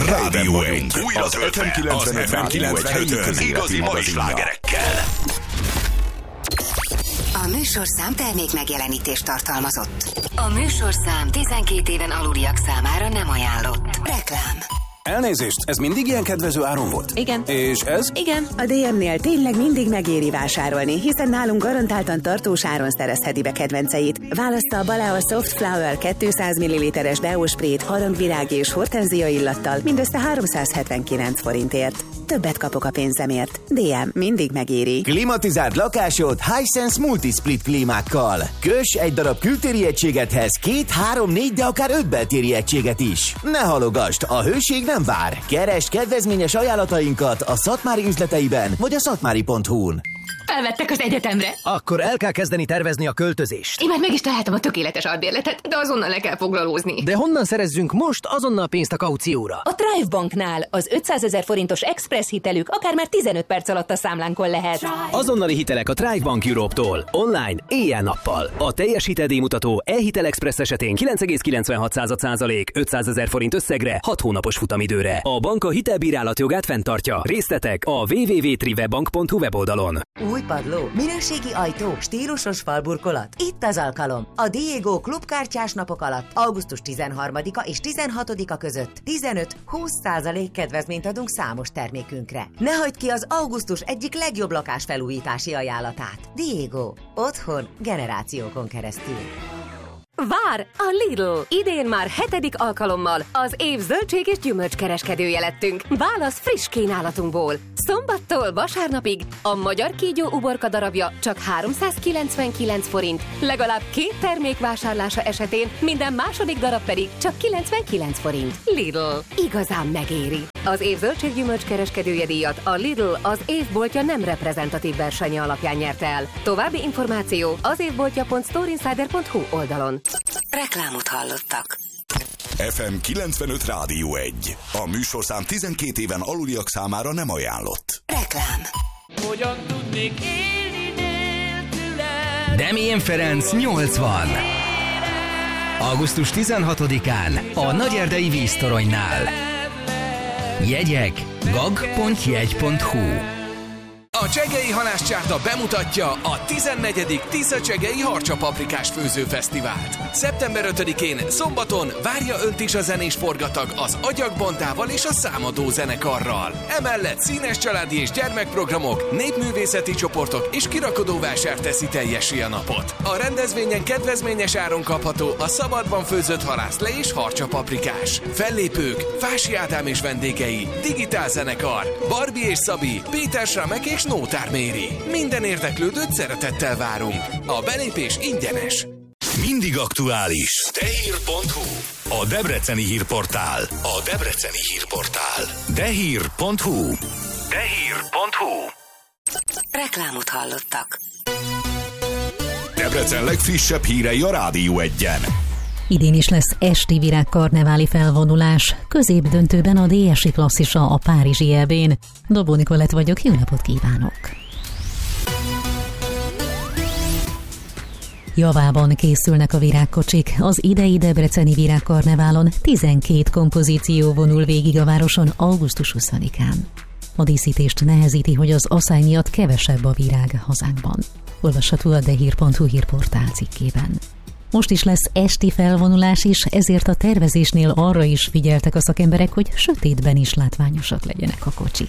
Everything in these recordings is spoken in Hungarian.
Rádió 1. Új az FM 95 igazi mai slágerekkel. A műsorszám termék megjelenítést tartalmazott. A műsorszám 12 éven aluliak számára nem ajánlott. Reklám. Elnézést, ez mindig ilyen kedvező áron volt? Igen. És ez? Igen. A DM-nél tényleg mindig megéri vásárolni, hiszen nálunk garantáltan tartós áron szerezheti be kedvenceit. Válassza a Balea Soft Flower 200 ml-es deósprét harangvirág és hortenzia illattal mindössze 379 forintért. Többet kapok a pénzemért. DM mindig megéri. Klimatizált lakásod Hisense Multisplit klímákkal. Köss egy darab kültéri egységethez 2, 3, 4, de akár 5 beltéri egységet is. Ne halogasd, a hőség nem vár. Keresd kedvezményes ajánlatainkat a Szatmári üzleteiben vagy a szatmári.hu-n. Felvettek az egyetemre. Akkor el kell kezdeni tervezni a költözést. Én már meg is találtam a tökéletes albérletet, de azonnal le kell foglalózni. De honnan szerezzünk most azonnal pénzt a kaucióra? A Thrive Banknál az 500 000 forintos express hitelük akár már 15 perc alatt a számlánkon lehet. Azonnali hitelek a Thrive Bank Europe-tól. Online, éjjel-nappal. A teljes hiteldíjmutató e-hitel express esetén 9,96%, 500 000 forint összegre, 6 hónapos futamidőre. A bank a hitelbírálat jogát fenntartja. Részletek a www.trivebank.hu weboldalon. Új padló, minőségi ajtó, stílusos falburkolat. Itt az alkalom. A Diego klubkártyás napok alatt augusztus 13-a és 16-a között 15-20% kedvezményt adunk számos termékünkre. Ne hagyd ki az augusztus egyik legjobb lakásfelújítási ajánlatát. Diego. Otthon generációkon keresztül. Vár! A Lidl! Idén már 7. alkalommal az év zöldség és gyümölcskereskedője lettünk. Válasz friss kínálatunkból. Szombattól vasárnapig a magyar kígyó uborka darabja csak 399 forint. Legalább 2 termék vásárlása esetén minden második darab pedig csak 99 forint. Lidl. Igazán megéri. Az év zöldség gyümölcskereskedője díjat a Lidl az évboltja nem reprezentatív versenye alapján nyerte el. További információ az évboltja.storeinsider.hu oldalon. Reklámot hallottak. FM 95 Rádió 1. A műsorszám 12 éven aluliak számára nem ajánlott. Reklám. Hogyan tudnék élni nélküled? Demjén Ferenc 80. Augusztus 16-án a Nagyerdei víztoronynál. Jegyek gag.jegy.hu. A Csegei Halászcsárda bemutatja a 14. Tisza-Csegei Harcsa-paprikás főzőfesztivált. Szeptember 5-én szombaton várja önt is a zenés forgatag az Agyagbontával és a Számadó zenekarral. Emellett színes családi és gyermekprogramok, népművészeti csoportok és kirakodóvásár teszi teljessé a napot. A rendezvényen kedvezményes áron kapható a szabadban főzött halászle és harcsa-paprikás. Fellépők, Fási Ádám és vendégei, Digitál zenekar, Barbie és Szabi, Péter Sramek és Nótár Méri. Minden érdeklődőt szeretettel várunk. A belépés ingyenes. Mindig aktuális. Tehír.hu. A debreceni hírportál. A debreceni hírportál. Tehír.hu. Tehír.hu. Reklámot hallottak. Debrecen legfrissebb hírei a Rádió 1-en. Idén is lesz esti virágkarneváli felvonulás. Középdöntőben a DSI klasszisa a párizsi EB-n. Dobó Nikolett vagyok, jó napot kívánok! Javában készülnek a virágkocsik. Az idei debreceni virágkarneválon 12 kompozíció vonul végig a városon augusztus 20-án. A díszítést nehezíti, hogy az asszály miatt kevesebb a virág hazánkban. Olvasható a dehír.hu hírportál cikkében. Most is lesz esti felvonulás is, ezért a tervezésnél arra is figyeltek a szakemberek, hogy sötétben is látványosak legyenek a kocsik.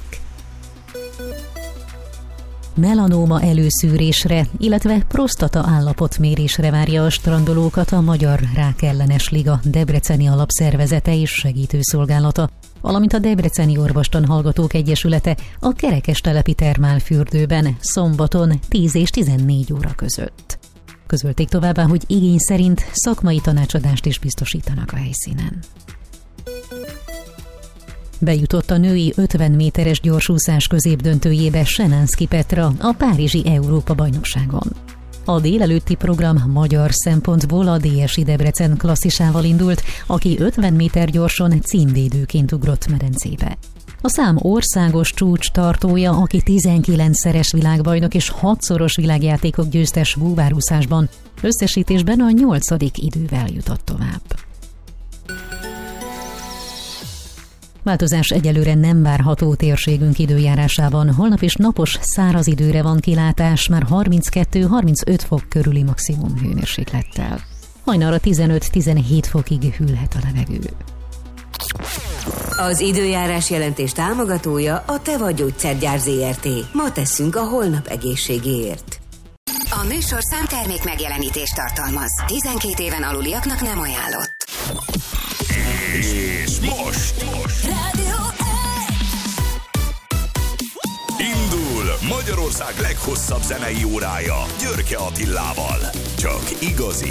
Melanóma előszűrésre, illetve prostata állapotmérésre várja a strandolókat a Magyar Rákellenes Liga Debreceni Alapszervezete és segítőszolgálata, valamint a Debreceni Orvostan Hallgatók Egyesülete a Kerekestelepi termálfürdőben szombaton 10 és 14 óra között. Közölték továbbá, hogy igény szerint szakmai tanácsadást is biztosítanak a helyszínen. Bejutott a női 50 méteres gyorsúszás középdöntőjébe Senánszky Petra a párizsi Európa-bajnokságon. A délelőtti program magyar szempontból a DSI Debrecen klasszisával indult, aki 50 méter gyorson címvédőként ugrott medencébe. A szám országos csúcs tartója, aki 19-szeres világbajnok és 6-szoros világjátékok győztes búvárúszásban, összesítésben a 8. idővel jutott tovább. Változás egyelőre nem várható térségünk időjárásában. Holnap is napos, száraz időre van kilátás, már 32-35 fok körüli maximum hőmérséklettel. Hajnalra 15-17 fokig hűlhet a levegő. Az időjárás jelentés támogatója a Te vagy Gyógyszergyár ZRT. Ma tesszünk a holnap egészségéért. A műsorszám termék megjelenítést tartalmaz. 12 éven aluliaknak nem ajánlott. És most Rádió indul Magyarország leghosszabb zenei órája Györke Attilával. Csak igazi